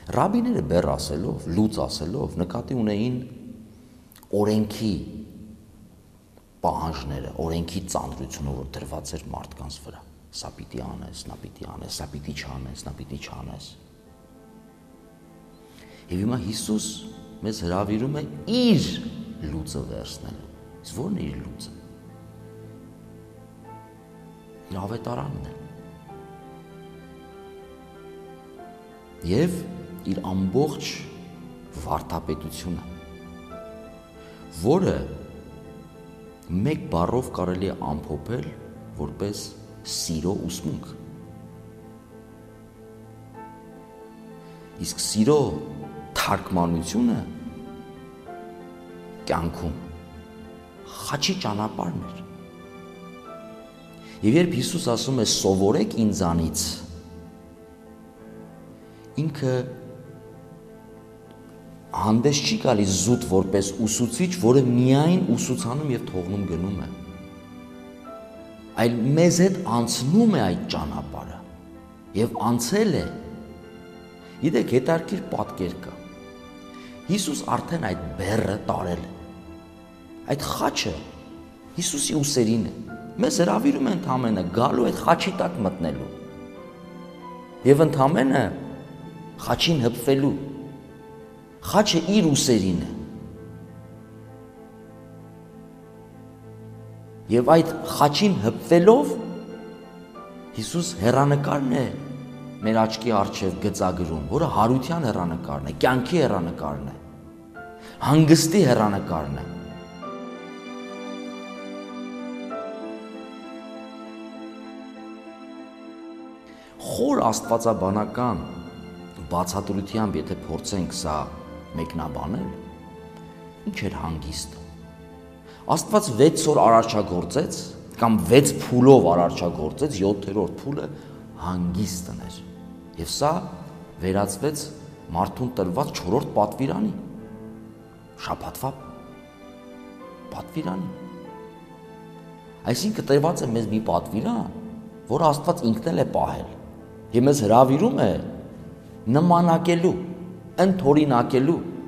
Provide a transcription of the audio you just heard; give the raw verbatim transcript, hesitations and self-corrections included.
Ռաբիները բեռ ասելով, լուծ ասելով նկատի ունեին օրենքի պահանջները, օրենքի ծանրությունը, որ դրված էր մարդկանց վրա։ Սա պիտի անես, նա պիտի անես, սա պիտի չանես, նա պիտի չանես։ Եվ հիմա Հիսուս մեզ հրավիրում է իր լուծը վերցնելու։ Իսկ ո՞րն է իր լուծը։ Իր ավետարանն է։ Եվ իր ամբողջ վարդապետությունը, որը մեկ բառով կարելի է ամփոփել որպես սիրո ուսմունք։ Իսկ սիրո թարգմանությունը կյանքում խաչի ճանապարհն էր։ Եվ երբ Հիսուս ասում է սովորեք ինձանից, ինքը հանդես չի գալիս զուտ որպես ուսուցիչ, որը միայն ուսուցանում և թողնում գնում է, այլ մեզ հետ անցնում է այդ ճանապարհը և անցել է։ Գիտեք, հետաքրքիր պատկեր կա։ Հիսուս արդեն այդ բեռը տարել է։ Այդ խաչը Հիսուսի ուսերին է։ Մեզ հրավիրում է ընդամենը գալու այդ խաչի տակ մտնելու և ընդամենը խաչին հպվելու։ Խաչը իր ուսերին է։ Եվ այդ խաչին հպվելով Հիսուս հեռանկարն է մեր աչքի առջև գծագրում, որը հարության հեռանկարն է, կյանքի հեռանկարն է, հանգստի հեռանկարն է։ Խոր աստվածաբանական բացատրությամբ, եթե փորձենք սա մեկնաբանել, ինչ էր հանգիստը։ Աստված վեց օր արարչագործեց, կամ վեց փուլով արարչագործեց, յոթերորդ փուլը հանգիստն էր։ Եվ սա վերածվեց մարդուն տրված չորրորդ պատվիրանի, շաբաթվա պատվիրանի։ Այսինքն տրված է մեզ մի պատվիրան, որը Աստված ինքն էլ է պահել, և մեզ հրավիրում է նմանակելու, ընդօրինակելու